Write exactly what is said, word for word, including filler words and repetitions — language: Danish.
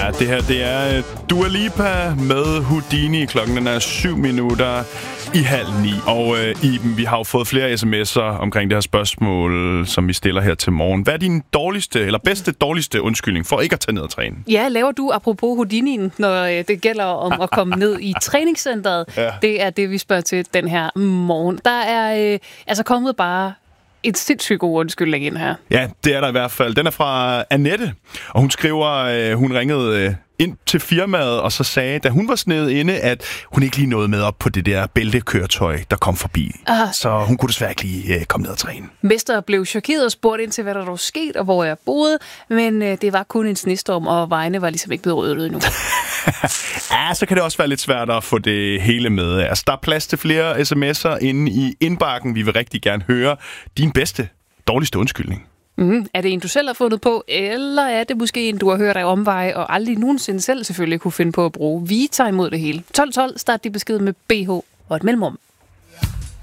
Ja, det her, det er Dua Lipa med Houdini. Klokken den er syv minutter i halv ni. Og øh, Iben, vi har jo fået flere sms'er omkring det her spørgsmål, som vi stiller her til morgen. Hvad er din dårligste, eller bedste dårligste undskyldning for ikke at tage ned og træne? Ja, laver du apropos Houdini'en, når øh, det gælder om at komme ned i træningscenteret? Ja. Det er det, vi spørger til den her morgen. Der er øh, altså kommet bare et sindssygt god undskyldning ind her. Ja, det er der i hvert fald. Den er fra Annette, og hun skriver, øh, hun ringede øh, ind til firmaet, og så sagde, da hun var snedet inde, at hun ikke lige nåede med op på det der bæltekøretøj, der kom forbi. Aha. Så hun kunne desværre ikke lige øh, komme ned og træne. Mester blev chokeret og spurgte ind til, hvad der var sket, og hvor jeg boede, men øh, det var kun en snestorm, og vejene var ligesom ikke blevet ryddet endnu. Ja, så kan det også være lidt svært at få det hele med. Altså, der er plads til flere sms'er inde i indbakken. Vi vil rigtig gerne høre din bedste, dårligste undskyldning. Mm, er det en, du selv har fundet på, eller er det måske en, du har hørt af omveje, og aldrig nogensinde selv selvfølgelig kunne finde på at bruge? Vi tager imod det hele. tolv tolv, start din besked med B H og et mellemrum.